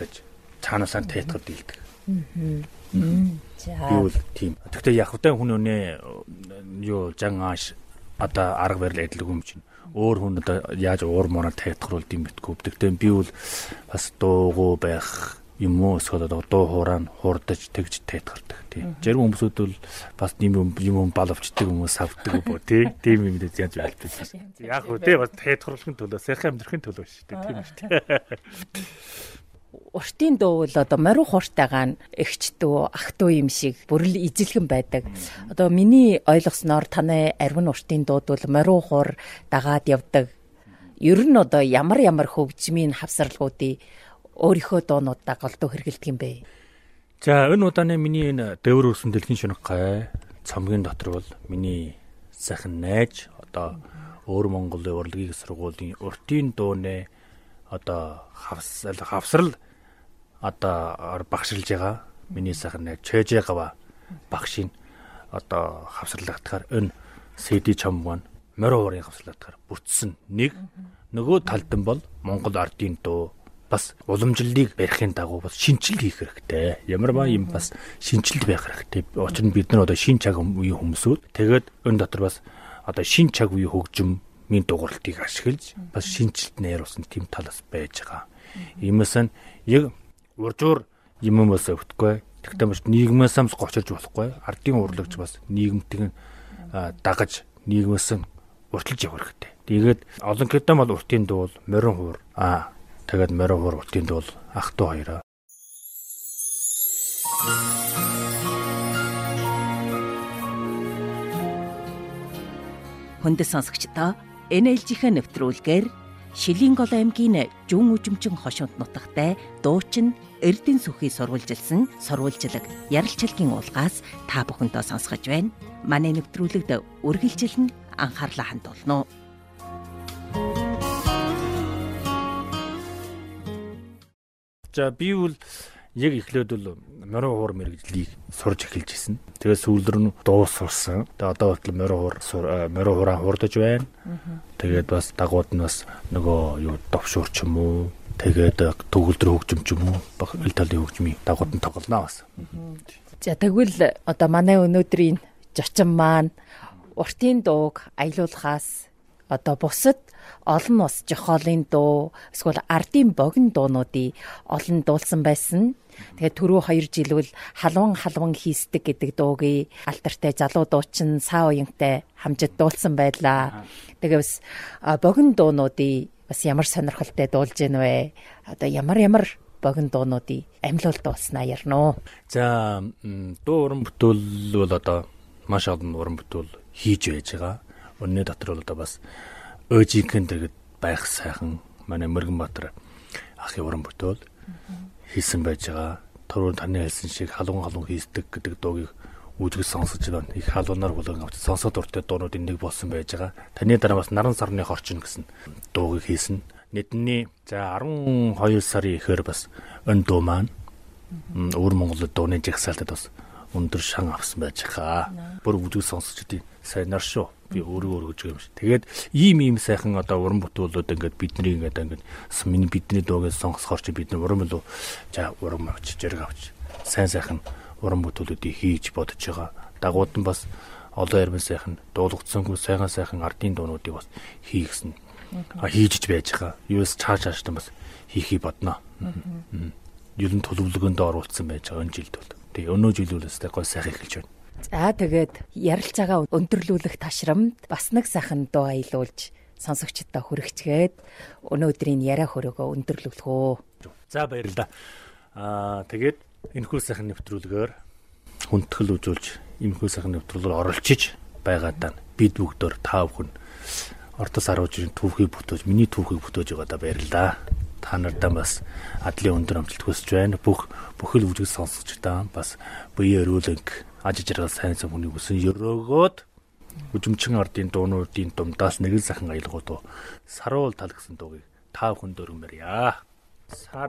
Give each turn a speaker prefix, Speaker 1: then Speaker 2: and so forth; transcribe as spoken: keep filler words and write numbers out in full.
Speaker 1: харагдаж цаанаасаа театрд дийлдэг.
Speaker 2: За.
Speaker 1: Би бол тийм. Тэгтээ яг хөтэн хүн өнөө юу жангааш одоо арга барил адилгүй юм чинь. Өөр хүн одоо яаж уур моноо театруулд юм битгүү. Тэгтээ би бол бас дуугүй байх юм уу эсвэл одоо дуу хуураа хурдаж тэгж театрдаг тийм. Зарим хүмүүсүүд бол бас юм юм балавчдаг хүмүүс авдаг боо тийм. Тийм юм дээр яаж байлтай. Яг хөө тийм бас театруулахын төлөө сайхан амьдрахын төлөө шүү дээ тийм шүү дээ.
Speaker 2: Уртын дуу бол одоо морин хууртайгаа эгчдүү ах дүү юм шиг бүрэл ижилхэн байдаг. Одоо миний ойлгосноор таны арвин уртын дууд бол морин хуур дагаад явдаг. Ер нь одоо ямар ямар хөгжмийн хавсралгуудыг өөрийнхөө дуунуудаа голдуу хэрэгэлдэг юм бэ?
Speaker 1: За энэ удааны миний энэ дэвэр өрсөн дэлхийн шинэг гай цомгийн дотор бол миний сайхан найз одоо өөр Монголын урлагийн сургуулийн уртын дууны одоо хавсрал хавсрал одоо багшилж байгаа миний сайхан найз Чэжэгава багшийн одоо хавсралгатахаар энэ Сэди чамган морин хуурын хавсралгатахаар бүтсэн нэг нөгөө талдан бол Монгол ардын дуу бас уламжлалыг барихын дагуу бас шинжил хийх хэрэгтэй. Ямар ба юм бас шинжилт байх хэрэгтэй. Учир нь бид нар одоо шин чаг үеийн хүмүүсүүд тэгээд энэ дотор бас одоо шин чаг үеийн хөгжмийн дууралтыг ашиглаж бас шинжилт найруулсан тийм талаас байж байгаа. Иймээс нь яг уржуур юм бас өвтгөө. Тэгтээ маш нийгмээс амс гочилж болохгүй. Ардын урлагч бас нийгэмтэг дагаж нийгмээс урталж явах хэрэгтэй. Тэгээд олон хэдэн бол уртын дуу бол морин хуур аа тэгээд морин хуур уртын дуу бол ах дүү хоёроо.
Speaker 2: Хүндэт сонсогчдоо эн эл жи-ийн нэвтрүүлгээр Шилэнгол аймгийн Жүн Үжимчин хошуунд нутагтай дуучин Эрдэнэ сүхий сурвалжилсан сурвалжлаг яралчилгийн уулгаас та бүхэндээ сонсгож байна. Манай нэвтрүүлэгт үргэлжлэн анхаарлаа хандуулна.
Speaker 1: За би бол яг эхлээд бол морин хуур мэрэгжлийг сурж эхэлж ирсэн. Тэгээ сүүлдэр нь дуу сурсан. Тэгээ одоо бол морин хуур морин хуураа хурдаж байна. Тэгээд бас дагууд нь бас нөгөө юу довшуур ч юм уу, тэгээд төгөлдөр хөгжим ч юм уу, ил талын хөгжмийн дагууд нь тоглоно бас.
Speaker 2: За тэгвэл одоо манай өнөөдрийн зочин маань уртын дууг аялуулахаас одоо бусад олон ус жохолын дуу эсвэл ардын богино дуунуудыг олон дуулсан байсан. Тэгээд түрүү хоёр жил бол халуун халуун хийсдэг гэдэг дуугийн алтартай залуу дуучин Саа уянтай хамжид дуулсан байлаа. Тэгээд бас богино дуунуудыг бас ямар сонирхолтой дуулж гэнэ вэ? Одоо ямар ямар богино дуунуудыг амлиулт дуулснаа ярина уу?
Speaker 1: За дуу уран бүтээл бол одоо маш олон уран бүтээл хийж байж байгаа. Өнөө дотор бол одоо бас Өжинхэн тэгээд байх сайхан манай Мөргөнбаатар ахын уран бүтээл хийсэн байж байгаа. Түрүүн таны хэлсэн шиг халуун халуун хийсдэг гэдэг дуугийг үүсгэж сонсож байна. Их халуунаар булан авч сонсоод урттай дуунуудын нэг болсон байж байгаа. Таны дараа бас наран сарны хорчин гэсэн дуугийг хийсэн. Нэдний за арван хоёр сарын ихээр бас өн дуу маань өвөр Монголд дууны жагсаалтад бас өндөр шан авсан байж байгаа. Бүр үзүүл сонсогчдын сайн нар шүү. Би өөрөө өргөж байгаа юм шиг. Тэгээд ийм ийм сайхан одоо уран бүтээлүүд ингээд бидний ингээд ингээд миний бидний дуугийн сонгосхоор чи бидний уран бүлүү за уран авч зэрэг авч сайн сайхан уран бүтээлүүдийг хийж бодож байгаа. Дагууд нь бас олон ярмын сайхан дуулагдсангүй сайхан сайхан ардын дуунуудыг бас хийгсэн. А хийжж байж байгаа. Юус чааш чааш бас хийхий бодно. Ер нь төлөвлөгөөнд оруулсан байж байгаа энэ жилд бол. Тэгээ өнөө жилүүлээс гой сайхан эхэлж байна.
Speaker 2: За тэгээд ярилцаагаа өндөрлүүлэх ташрамд бас нэг сайхан дуу аялуулж сонсогчдод хүргэцгээд өнөөдрийн яриа хөрөөгөө өндөрлүүлэх үү.
Speaker 1: За баярлалаа. Аа тэгээд энэхүү сайхан нэвтрүүлгээр хүндэтгэл үзүүлж энэхүү сайхан нэвтрүүлгээр оролцож байгаадаа бид бүгдөө та бүхэн ортос аруулжийн түүхийг бүтээж миний түүхийг бүтээж байгаадаа баярлалаа. Та нартай бас адлын өндөр амжилт хүсэж байна. Бүх бүхэл үжиг сонсогчдаа бас бие өрөөлөнг аж жаргал сайн сайн хүний хүсэн өрөөгөөд үжимчин ардын дуунуудын думдаас нэгэн сайхан аялгууд саруул тал гэсэн дуугийг та бүхэнд өргөмөрье. Сар